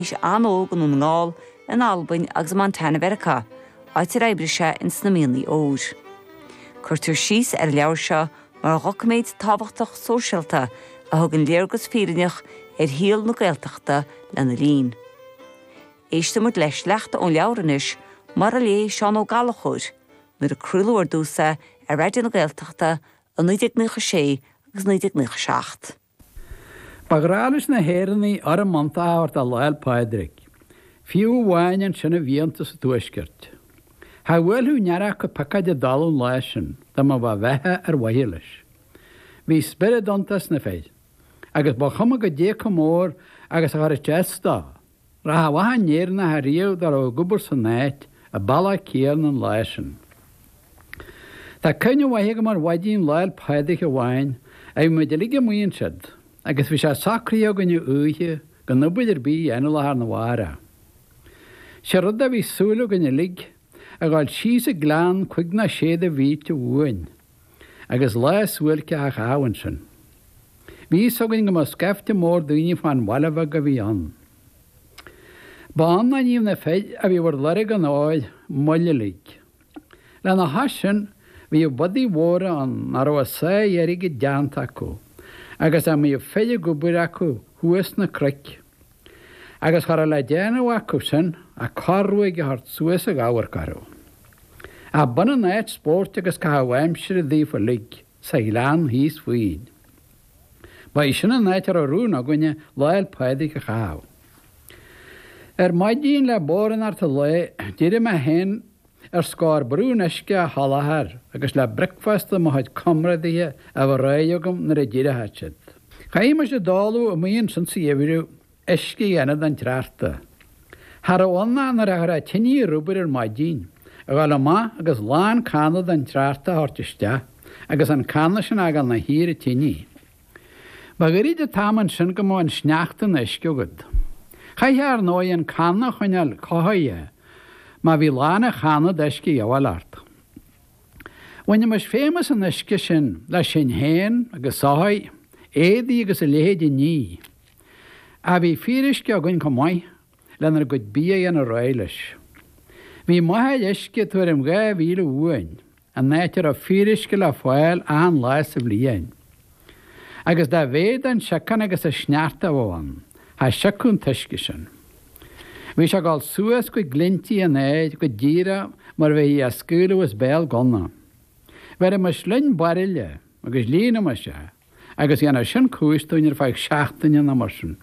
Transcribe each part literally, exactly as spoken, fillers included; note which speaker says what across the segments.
Speaker 1: is anógan an ngáil in Albain agus Montana Verica, áit ar eibrise in snamíonlaí óir. Curtar síos ar leabhar seo mar ghocaméid tábhachtach sóisialta a thugann léargus fírineach ar híal na Gaeltachta lena lín. Éistamid leis leachta ón leabhranis mar a lé Seán Ó Gallachúir, nuair a cruúlúir dúsa ar raidió na Gaeltachta a nuideag nucha sé agus nuideag nucha seacht.
Speaker 2: Bagrális na hérannaí ar a manta áhart a leil Padraig. Fiú bháin an sinna bhíonanta sa tuaisceart. Tá bhfuilú nearach go pacaid a dalún leisin dá má bh bheitthe ar bhahilis. Bhí spiridontas na féid, agus ba chuma go dé go mór agus a gar testá. Ra bhaha néir na haríomh dar ó gubar san náit a balla céan an leisin. Tá cynne bhaithe go mar bhaidín leil Padraig a bháin a bhí muid lige muon siad, agus bhí sé sacrío go nniu uithe go nubuid ar bí enalathar na bhara. Se rud a bhí súla go lig a gáil síos a gláán chuig na séad a bhíte bhuain, agus leis bhfuilce a cháhain sin. Bhí sogann go mar scefte mór daoine fan bhailbh go bhí an. Bán na níomh na féid a bhí bhar leirigh an áid muile lig. Le na hasin bhí budí mhóra an ar ó sa dhéirigh deanta acu, agus a mí féide gubúir acu thuas na cric. Agus chur le déanamh acu sin a carruig a thart suas a gáhar carú. A buna náid spórt agus cahaimsir a dí for lig sa lean híos faoin. Ba i sinna náid ar a rún a gine leil Padraig a chaw. Er maidín le bóran ar ta le, díri me hen ar scár brún isce a halahar, agus le breakfast a mahaid comradíthe a bh réiogam nar a díri hatsid. Chaim is a dálu a míon sin sa éhirú isce dhéanad an trarta. Har ónna nar a chur a tinní rúbar ar maidín, a gáil má agus láin canad an trarta hortiste, agus an canna sin agal na hír a tinní. Ba guríd a táman sin go máin sneachtan isce gud. Chaithe ar nói an canna chuineal cóhaie, má bhí lána chanad isce jawalart. Waine mas fémas an isce sin le sin héin agus sáhaid, édaí agus a léhéide ní. A bhí fírisce a gin comáid lenar go bí an a roilis. Bhí maithe isce tuair am gá bhíle bhuain, a náitir a fírisce le fáil an leis a bbliain. Agus dá bhéad an seacan agus a snearta bháin, ha seacún tuisce sin. Bhí se gáil suas go glintíí an éid go díra mar bheith a scúla was béal gona. Bhar mar slinn barile agus lína mar se, agus dhéana sin cúistúin ar feidh seachtain na mar sin.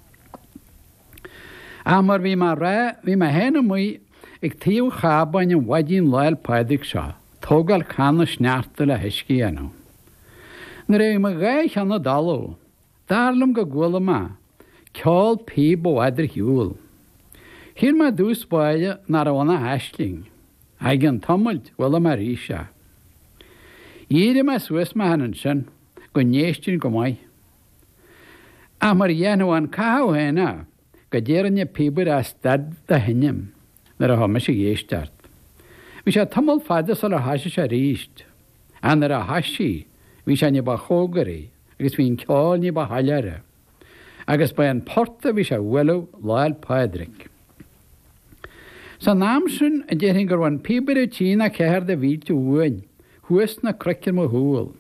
Speaker 2: A mar bhí mar rá bhí mar héna muoi ag tíomh chábain an bhaidín leil Padraig seo, tógáil canna snearta le hiscí anú. Na ré mar gaith an na dalú, darlam go ghuala má, ceáil pí bo Padraig hiúil. Hír mar dús baile nar óna heisling, ag an tomult bhfuil mar ríise. Íri mar suas mar hanan sin, go néistin go mai. A mar dhéanú an cáú héna, go déiranne píbar a stad a hinnim, nar a thomas sé géisteart. Bhí sé tomul fadas ar a haise sé ríist, an ar a haisí, bhí sé ní ba chógarí, agus bhín ceáil ní ba haileire, agus ba an porta bhí sé bhfuilú leil Padraig. Sa nám sin a déirhin gur bhain píbar a tína ceir de bhíte bhuain, thuas na cricir mo húil.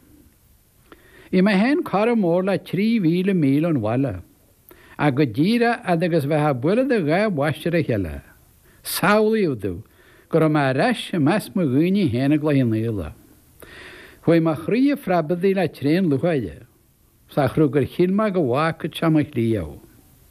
Speaker 2: I me hen cara mór le trí mhíle míl an bhaile, a go díra agus bheitha buile a gá bhaiste a heile. Sálaíodú gur a mar reis a mes mo gúine héna le an éile. Chuoi mar chríomh freabadaí le tréan luchaide, sa chrú gur chilma go bhhacha teamach líomh.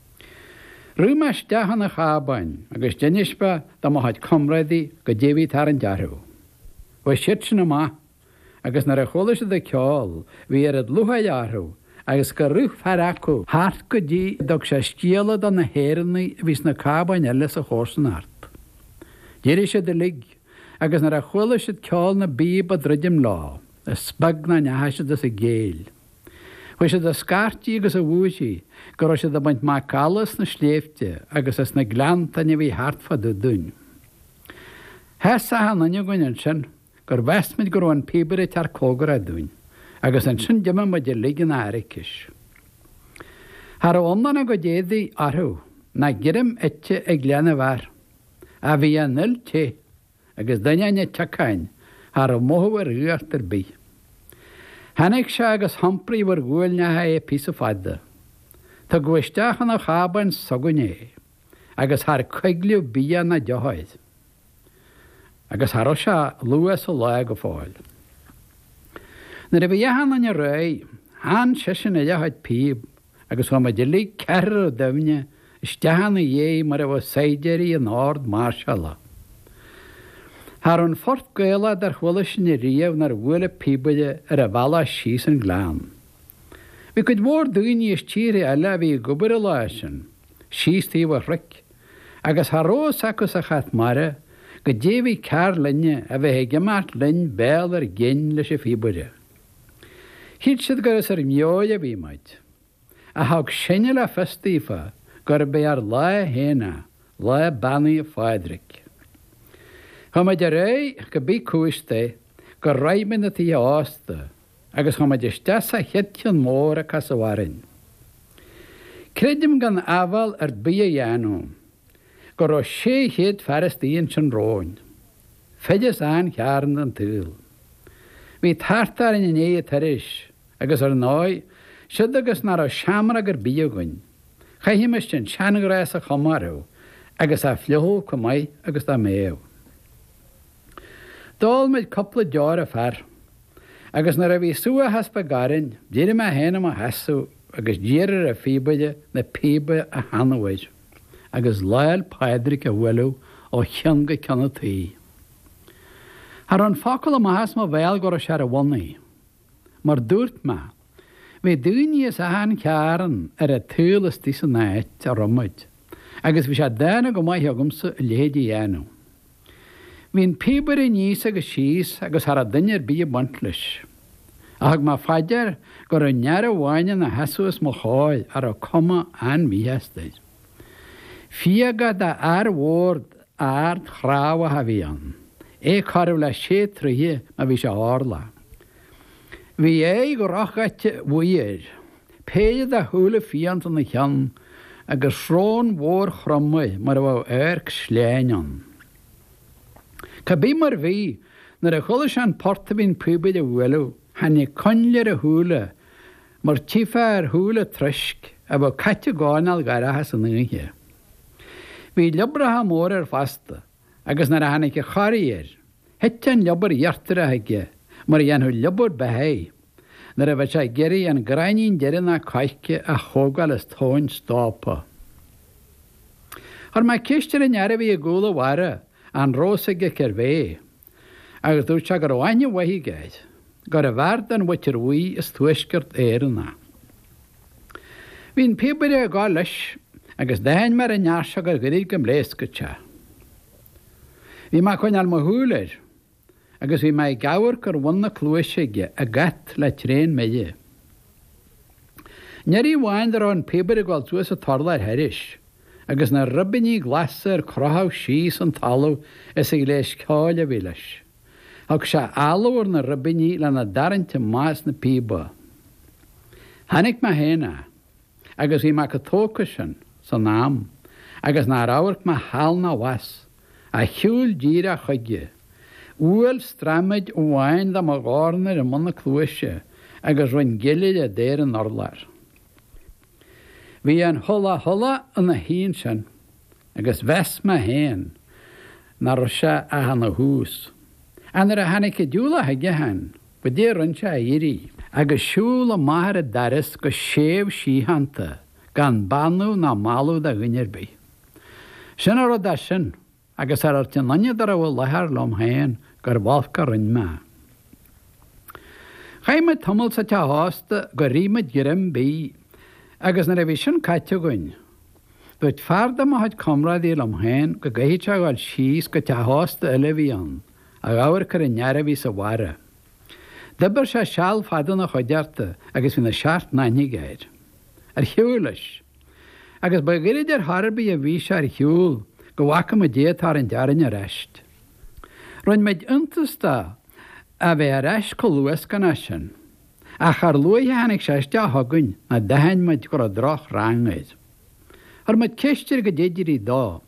Speaker 2: Rú meis dehan na chábain agus denispa dá maithaid comrádaí go déhí tar an dearú. Bhui siit sin amach, agus nar a cholas a ceáil bhí ar ad luchaid áthú, agus go ruch fear acu, thart go dtí dog sé scialad an na hérannaí bhís na cábain eile a chósan art. Déirí sé de lig, agus nar a cholas siad ceáil na bíb a dridim lá, a spag na nehaisiad a géil. Bhui sé a scartí agus a bhúisí, go sé a baint má calas na sléifte agus as na gleanta ne bhí hartfa do dún. Hes a hanna goin sin, gur vestmid gur an píbar tar cógar a dún, agus an sin deime ma de ligin áricis. Har a ondan a go dédaí arthú, na ggéirim ite ag leanana bhar, a bhí an nil té agus daine teáin ar a móthhar riachtar bí. Hannig se agus hampraí bhar gúilnethe é pí fada. Tá ghuisteachan a chaban sogané, agus thar chuigliú bí na deáid. Agus thar se luas ó lá go fáil. Na ra bhí dhehan an ré, há sisin a dehaid píb, agus chu de lí cear ó damne istehanna dhé mar a bh séideirí an áard mar se le. Har an fort gaela dar chhuila sin i riamh nar bhfuile píbaide ar a bhela síos an gláán. Bhí go mór daoine is tíre eile bhí gobar a láisin, síostíomh ric, agus thrós acus a chat mara go déobhí cear linne a bheith ag gemart linn béal ar gin leis a fíbaide. Híd siad gur is ar meoid a bhí maid, a thug sinne le festífa gur be ar lá héna, lá bannaí a fáidric. Chamaid a ré go bí cúiste go raimmin a tí ásta, agus chamaid iste a chition mór a casahharin. Credim gan afal ar bí a dhéanú, gur ó sé héad ferristíon sin róin. Feidir an chearan an túil. Bhí tartar in é taris, agus ar náid, siad agus nar a seamara gur bí again. Chaimiis sin seanagráis a chamarú, agus a fleó go mai agus a méh. Dál meid coppla deár a fear, agus nar a bhí suas haspa garin, díire me héanam a hasú agus díirear a fíbaide na píbe a hanhaid, agus láil páidric a bhfuilú ó cheanga ceanna taí. Har an focail a mahas má bhéal go a se a bhanaí, mar dúirt me, bhí dúine is a han cearan ar a túlas tí san náit a romaid, agus bhí sé déna go mai heagumsa a léadí dhéanú. Bhín píbar i níos agus síos agus har a duinear bí bantlis. Ag má faidir gur a near a bháine na hesuas mo cháid ar a cuma an bhíhestaid. Fiagad a ar bhórd ard chráha ha bhíon, é carh le sé tríthe a bhí sé ála. Bhí é gur achgaite bhuiir, péiad a thula fianta na chean agus srón mhór chromaid mar a bh airc sléinean. Ca bí mar bhí nar a cholas an porta bhín púbaid a bhfuilú, hanna conlear a thula mar tífa ar thula trisc a bh caite gáinal garathe san nuthe. Bhí lebratha mór ar fasta, agus nar a hanna ce charíir, hete an lebar dheartar a haige, mar dhéanú lebar behéid, nar a bheith sé geirí an grainín deireann a caiice a chógáil is tóin stápa. Ar mai cistear an neara bhí a gúla mhara an rósaige cervé, agus dúirt se gur bhaine waithigéid, gur a bhard an bhaite ruí is tuisgurt éanna. Bhín píbaide a gá leis, agus dain mar a nearse gur gurí go mléascate. Bhí má chuineal mo thuúlair, agus bhí mai gabhar gur bhana clúiseige a gat le tréin méide. Neirí bháin ar an píbaide gáil tuas a tarla ar heiris, agus na rubiní glasa ar crothaigh síos an talú is i léis cáil a bhí leis. Ag se álamhar na rubiní le na daranta más na píba. Hannig me héna, agus bhí me go tóca sin san nám, agus ná ráhairt me hall na was, a thiúil díra chuige, uail stramid ó bháin le mar gáirnar i mna clúise, agus roinn gilead a déir an orlar. Bhí an thola thola an na híon sin, agus bheas me héin, na ro se a hana hús. An ar a hanna ce dúla haige hen, ba dé rinse a irí, agus siúla maithar a daras go séamh síhananta, gan banú na máú a ghuinear bí. Sin ar a sin, agus ar ar tinanne dar a bhfuil lethar lom héin gur bhalca rinn me. Chaimime tamil sa te hásta go ríimiid girim bí, agus na ra bhí sin caite goin. Dúirt fearda má haid comrádaí lom héin go gaithí te gáil síos go te hásta eile bhíon, a gáhar chu a neara bhí sa bhara. Debar se seall fadan a chuidearta agus bhí na seart naine géir. Ar thiúlais. Agus ba gairid ar Harbí a bhí se ar thiúil go bhacha mo déatár an dearan a reist. Roinn meid intasta a bheith a reist go luas gan sin. A char luaithe hanig seiste a thugann na dahain meid gur a droch rangaid. Ar mat ceistir go déidirí dá,